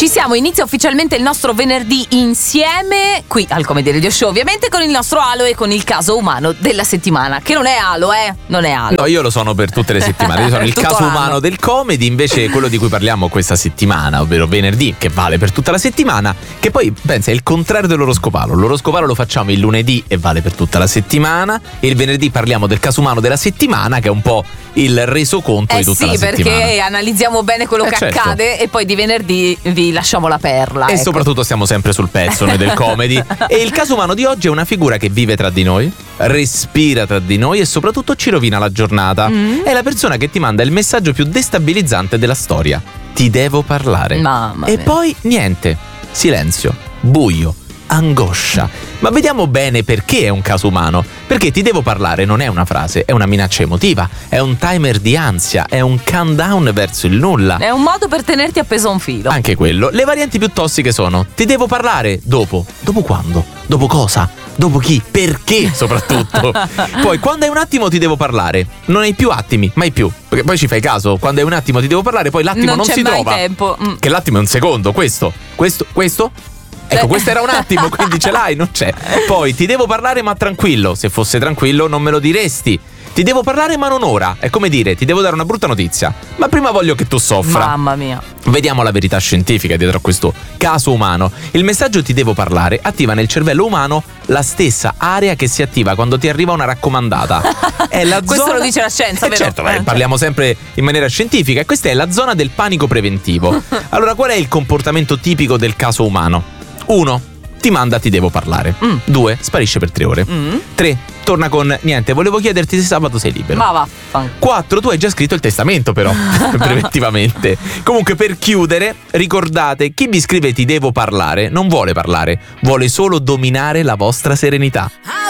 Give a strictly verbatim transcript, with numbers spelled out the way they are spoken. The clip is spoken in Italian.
Ci siamo, inizia ufficialmente il nostro venerdì insieme, qui al Comedy Radio Show, ovviamente con il nostro Alo e con il caso umano della settimana, che non è Alo, eh? Non è Alo. No, io lo sono per tutte le settimane, io sono il Tutto caso l'anno. umano del comedy, invece quello di cui parliamo questa settimana, ovvero venerdì, che vale per tutta la settimana, che poi, pensa, è il contrario dell'oroscopalo. L'oroscopalo lo facciamo il lunedì e vale per tutta la settimana, e il venerdì parliamo del caso umano della settimana, che è un po' il resoconto Eh di tutta sì, la settimana. perché analizziamo bene quello Eh, che certo. accade e poi di venerdì vi lasciamo la perla. E ecco. soprattutto stiamo sempre sul pezzo noi del comedy. E il caso umano di oggi è una figura che vive tra di noi, respira tra di noi e soprattutto ci rovina la giornata. Mm. È la persona che ti manda il messaggio più destabilizzante della storia: ti devo parlare. Mamma E mia. poi niente, silenzio, buio, angoscia. Ma vediamo bene perché è un caso umano. Perché ti devo parlare non è una frase, è una minaccia emotiva, è un timer di ansia, è un countdown verso il nulla. È un modo per tenerti appeso a un filo. Anche quello. Le varianti più tossiche sono: ti devo parlare dopo. Dopo quando? Dopo cosa? Dopo chi? Perché soprattutto? Poi quando hai un attimo ti devo parlare. Non hai più attimi, mai più. Perché poi ci fai caso, quando hai un attimo ti devo parlare, poi l'attimo Non non, c'è si mai trova. tempo. Mm. Che l'attimo è un secondo, questo, questo, questo. Ecco, Eh. questo era un attimo, quindi ce l'hai, non c'è. Poi ti devo parlare ma tranquillo. Se fosse tranquillo non me lo diresti. Ti devo parlare ma non ora. È come dire, ti devo dare una brutta notizia, ma prima voglio che tu soffra. Mamma mia. Vediamo la verità scientifica dietro a questo caso umano. Il messaggio ti devo parlare attiva nel cervello umano la stessa area che si attiva quando ti arriva una raccomandata. È la Questo zona... lo dice la scienza, Eh vero? certo, beh, Eh. parliamo sempre in maniera scientifica, e questa è la zona del panico preventivo. Allora, qual è il comportamento tipico del caso umano? uno. Ti manda ti devo parlare. Mm. due. Sparisce per tre ore. Mm. tre. Torna con niente, volevo chiederti se sabato sei libero. Ma vaffanculo. quattro. Tu hai già scritto il testamento però, preventivamente. Comunque, per chiudere, ricordate, chi vi scrive ti devo parlare non vuole parlare, vuole solo dominare la vostra serenità.